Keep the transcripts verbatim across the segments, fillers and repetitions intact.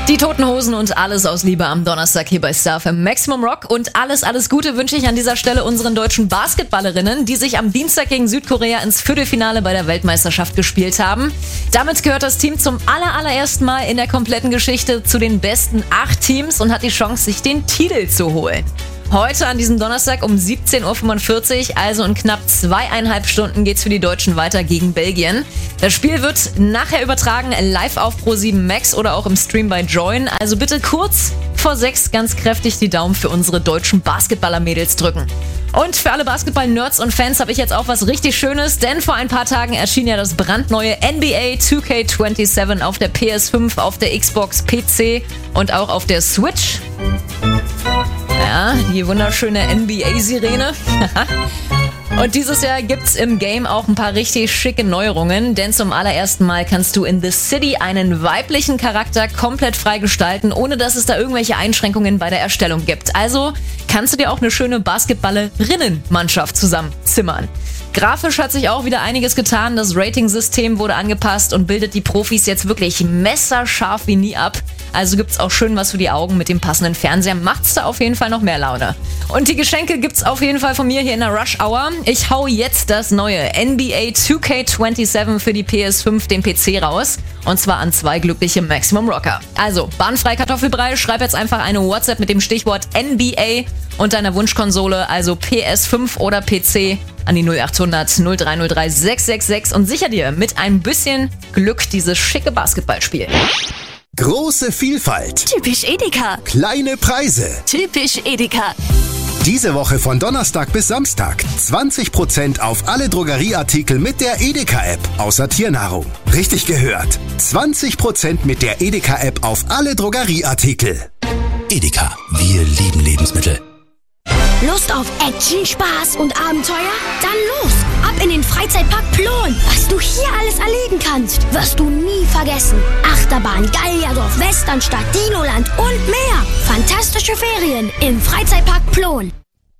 Die Toten Hosen und alles aus Liebe am Donnerstag hier bei Star F M Maximum Rock. Und alles, alles Gute wünsche ich an dieser Stelle unseren deutschen Basketballerinnen, die sich am Dienstag gegen Südkorea ins Viertelfinale bei der Weltmeisterschaft gespielt haben. Damit gehört das Team zum aller, allerersten Mal in der kompletten Geschichte zu den besten acht Teams und hat die Chance, sich den Titel zu holen. Heute an diesem Donnerstag um siebzehn Uhr fünfundvierzig, also in knapp zweieinhalb Stunden, geht's für die Deutschen weiter gegen Belgien. Das Spiel wird nachher übertragen, live auf Pro sieben Max oder auch im Stream bei Join. Also bitte kurz vor sechs ganz kräftig die Daumen für unsere deutschen Basketballer-Mädels drücken. Und für alle Basketball-Nerds und Fans habe ich jetzt auch was richtig Schönes, denn vor ein paar Tagen erschien ja das brandneue N B A two K siebenundzwanzig auf der P S fünf, auf der Xbox, P C und auch auf der Switch. Ja, die wunderschöne N B A-Sirene. Und dieses Jahr gibt's im Game auch ein paar richtig schicke Neuerungen, denn zum allerersten Mal kannst du in The City einen weiblichen Charakter komplett frei gestalten, ohne dass es da irgendwelche Einschränkungen bei der Erstellung gibt. Also kannst du dir auch eine schöne Basketballerinnenmannschaft zusammenzimmern. Grafisch hat sich auch wieder einiges getan. Das Rating-System wurde angepasst und bildet die Profis jetzt wirklich messerscharf wie nie ab. Also gibt's auch schön was für die Augen mit dem passenden Fernseher. Macht's da auf jeden Fall noch mehr Laune. Und die Geschenke gibt's auf jeden Fall von mir hier in der Rush Hour. Ich hau jetzt das neue N B A two K siebenundzwanzig für die P S fünf, den P C raus. Und zwar an zwei glückliche Maximum Rocker. Also, bahnfrei Kartoffelbrei, schreib jetzt einfach eine WhatsApp mit dem Stichwort N B A und deiner Wunschkonsole, also P S fünf oder P C, an die null achthundert null drei null drei sechs sechs sechs und sicher dir mit ein bisschen Glück dieses schicke Basketballspiel. Große Vielfalt. Typisch Edeka. Kleine Preise. Typisch Edeka. Diese Woche von Donnerstag bis Samstag zwanzig Prozent auf alle Drogerieartikel mit der Edeka-App, außer Tiernahrung. Richtig gehört. zwanzig Prozent mit der Edeka-App auf alle Drogerieartikel. Edeka, wir lieben Lebensmittel. Lust auf Action, Spaß und Abenteuer? Dann los! Ab in den Freizeitpark Plon! Was du hier alles erleben kannst, wirst du nie vergessen. Achterbahn, Gallierdorf, Westernstadt, Dinoland und mehr. Fantastische Ferien im Freizeitpark Plon.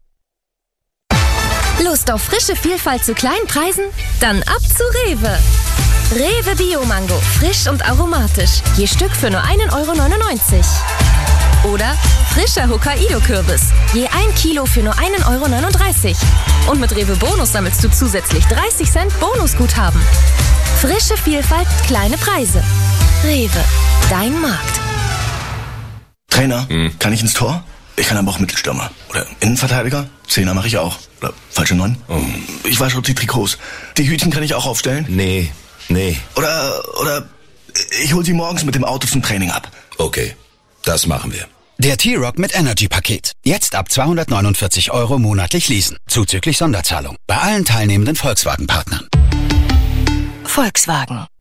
Lust auf frische Vielfalt zu kleinen Preisen? Dann ab zu Rewe. Rewe Bio-Mango, frisch und aromatisch. Je Stück für nur ein Euro neunundneunzig. Oder frischer Hokkaido-Kürbis. Je ein Kilo für nur ein Euro neununddreißig. Und mit Rewe Bonus sammelst du zusätzlich dreißig Cent Bonusguthaben. Frische Vielfalt, kleine Preise. Rewe, dein Markt. Trainer, hm. kann ich ins Tor? Ich kann aber auch Mittelstürmer. Oder Innenverteidiger? Zehner mache ich auch. Oder falsche Neun? Oh. Ich wasche die Trikots. Die Hütchen kann ich auch aufstellen? Nee, nee. Oder, oder ich hol sie morgens mit dem Auto zum Training ab. Okay, das machen wir. Der T-Rock mit Energy-Paket. Jetzt ab zweihundertneunundvierzig Euro monatlich leasen. Zuzüglich Sonderzahlung. Bei allen teilnehmenden Volkswagen-Partnern. Volkswagen.